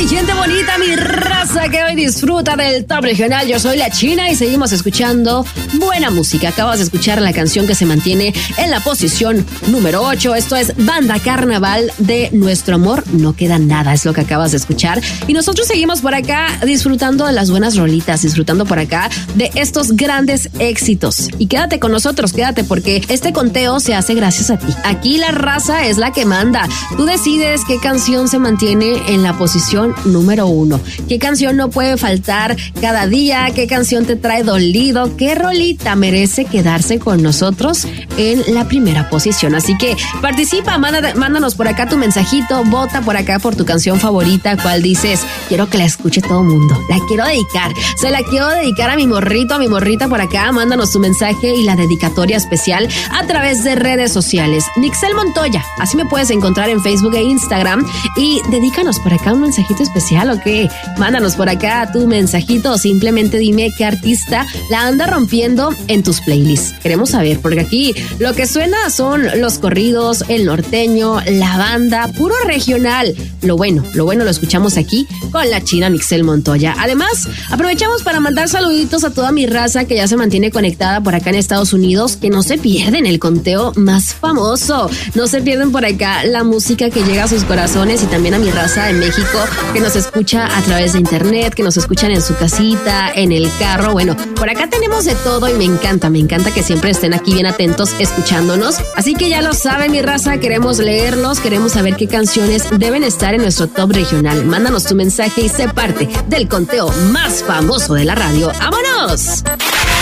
mi gente bonita, mi raza que hoy disfruta del top regional. Yo soy la China y seguimos escuchando buena música. Acabas de escuchar la canción que se mantiene en la posición número 8. Esto es Banda Carnaval de Nuestro Amor No Queda Nada, es lo que acabas de escuchar. Y nosotros seguimos por acá disfrutando de las buenas rolitas, disfrutando por acá de estos grandes éxitos. Y quédate con nosotros, quédate, porque este conteo se hace gracias a ti. Aquí la raza es la que manda. Tú decides qué canción se mantiene en la posición número 1. ¿Qué canción no puede faltar cada día? ¿Qué canción te trae dolido? ¿Qué rolita merece quedarse con nosotros en la primera posición? Así que participa, mándanos por acá tu mensajito, vota por acá por tu canción favorita, cuál dices, quiero que la escuche todo el mundo, la quiero dedicar, se la quiero dedicar a mi morrito, a mi morrita por acá. Mándanos tu mensaje y la dedicatoria especial a través de redes sociales. Nixel Montoya, así me puedes encontrar en Facebook e Instagram, y dedícanos por acá un mensajito especial, ¿o qué? Mándanos por acá tu mensajito o simplemente dime qué artista la anda rompiendo en tus playlists. Queremos saber, porque aquí lo que suena son los corridos, el norteño, la banda, puro regional. Lo bueno lo escuchamos aquí con la China Nixel Montoya. Además, aprovechamos para mandar saluditos a toda mi raza que ya se mantiene conectada por acá en Estados Unidos, que no se pierden el conteo más famoso, no se pierden por acá la música que llega a sus corazones, y también a mi raza en México que nos escucha a través de internet, que nos escuchan en su casita, en el carro. Bueno, por acá tenemos de todo y me encanta que siempre estén aquí bien atentos escuchándonos. Así que ya lo saben, mi raza, queremos leerlos, queremos saber qué canciones deben estar en nuestro top regional. Mándanos tu mensaje y sé parte del conteo más famoso de la radio. ¡Vámonos!